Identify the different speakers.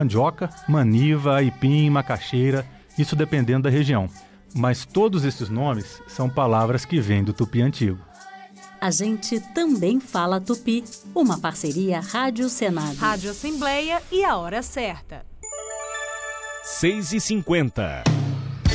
Speaker 1: mandioca, maniva, aipim, macaxeira, isso dependendo da região. Mas todos esses nomes são palavras que vêm do tupi antigo.
Speaker 2: A gente também fala tupi, uma parceria Rádio Senado.
Speaker 3: Rádio Assembleia e a hora certa.
Speaker 4: 6h50.